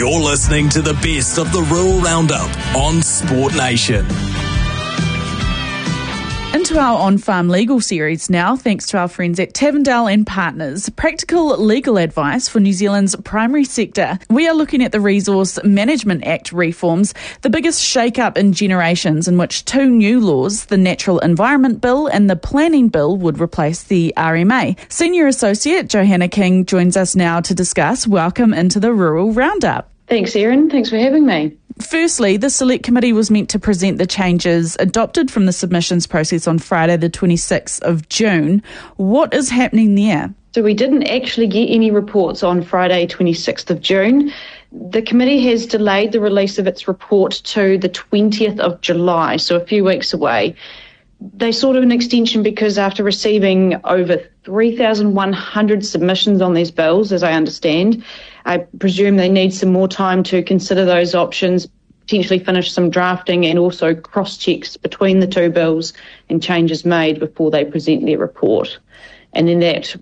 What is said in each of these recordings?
You're listening to the best of the Rural Roundup on Sport Nation. Into our on-farm legal series now, thanks to our friends at Tavendale and Partners, practical legal advice for New Zealand's primary sector. We are looking at the Resource Management Act reforms, the biggest shake-up in generations, in which two new laws, the Natural Environment Bill and the Planning Bill, would replace the RMA. Senior Associate Johanna King joins us now to discuss. Welcome into the Rural Roundup. Thanks, Erin. Thanks for having me. Firstly, the Select Committee was meant to present the changes adopted from the submissions process on Friday, the 26th of June. What is happening there? So we didn't actually get any reports on Friday, 26th of June. The committee has delayed the release of its report to the 20th of July, so a few weeks away. They sought an extension because after receiving over 3,100 submissions on these bills, as I understand, I presume they need some more time to consider those options, potentially finish some drafting and also cross-checks between the two bills and changes made before they present their report. And then that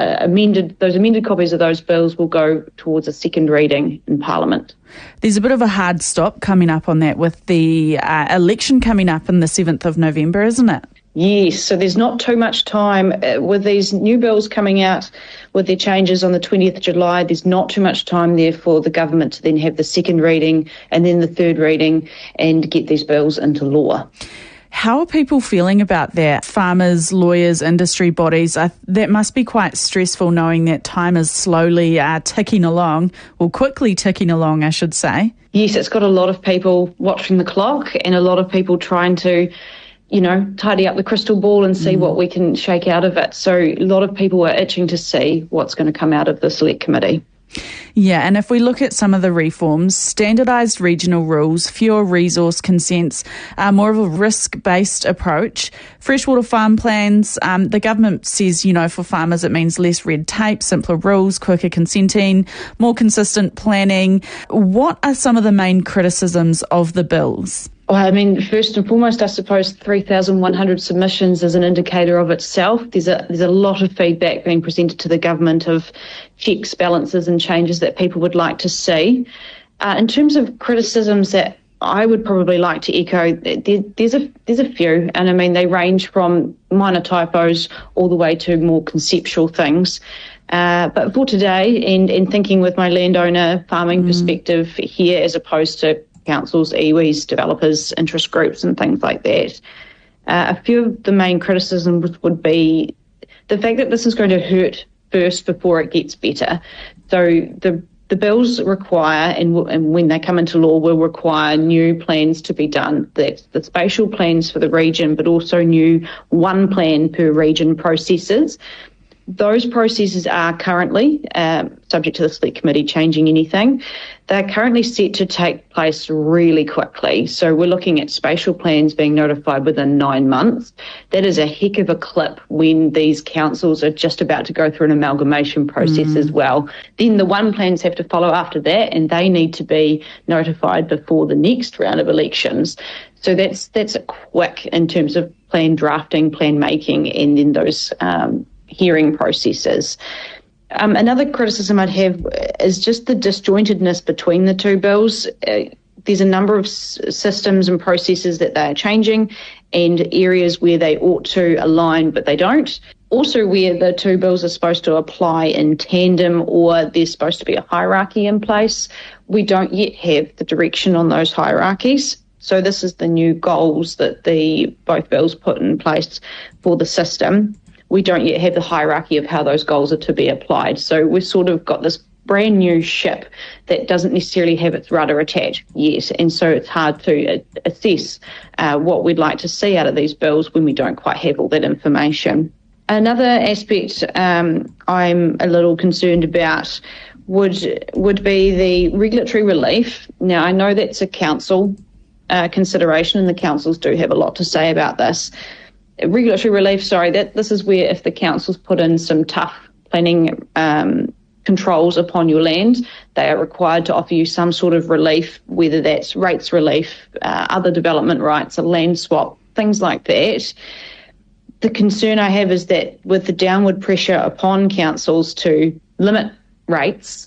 those amended copies of those bills will go towards a second reading in Parliament. There's a bit of a hard stop coming up on that with the election coming up on the 7th of November, isn't it? Yes, so there's not too much time with these new bills coming out with their changes on the 20th of July. There's not too much time there for the government to then have the second reading and then the third reading and get these bills into law. How are people feeling about that? Farmers, lawyers, industry bodies, that must be quite stressful knowing that time is slowly ticking along, or quickly ticking along, I should say. Yes, it's got a lot of people watching the clock and a lot of people trying to tidy up the crystal ball and see what we can shake out of it. So a lot of people are itching to see what's going to come out of the Select Committee. Yeah, and if we look at some of the reforms, standardised regional rules, fewer resource consents, more of a risk-based approach, freshwater farm plans, the government says, for farmers it means less red tape, simpler rules, quicker consenting, more consistent planning. What are some of the main criticisms of the bills? Well, I mean, first and foremost, I suppose 3,100 submissions is an indicator of itself. There's a lot of feedback being presented to the government of checks, balances and changes that people would like to see. In terms of criticisms that I would probably like to echo, there's a few, and I mean, they range from minor typos all the way to more conceptual things. But for today, and thinking with my landowner farming perspective here as opposed to councils, iwis, developers, interest groups and things like that. A few of the main criticisms would be the fact that this is going to hurt first before it gets better. So the bills require, and when they come into law, will require new plans to be done. That's the spatial plans for the region, but also new one plan per region processes. Those processes are currently, subject to the Select Committee changing anything, they're currently set to take place really quickly. So we're looking at spatial plans being notified within 9 months. That is a heck of a clip when these councils are just about to go through an amalgamation process as well. Then the one plans have to follow after that, and they need to be notified before the next round of elections. So that's a quick in terms of plan drafting, plan making, and then those hearing processes. Another criticism I'd have is just the disjointedness between the two bills. There's a number of systems and processes that they are changing and areas where they ought to align but they don't. Also where the two bills are supposed to apply in tandem or there's supposed to be a hierarchy in place. We don't yet have the direction on those hierarchies. So this is the new goals that both bills put in place for the system. We don't yet have the hierarchy of how those goals are to be applied. So we've sort of got this brand new ship that doesn't necessarily have its rudder attached yet. And so it's hard to assess what we'd like to see out of these bills when we don't quite have all that information. Another aspect I'm a little concerned about would be the regulatory relief. Now, I know that's a council consideration and the councils do have a lot to say about this. Regulatory relief, this is where if the council's put in some tough planning controls upon your land, they are required to offer you some sort of relief, whether that's rates relief, other development rights, a land swap, things like that. The concern I have is that with the downward pressure upon councils to limit rates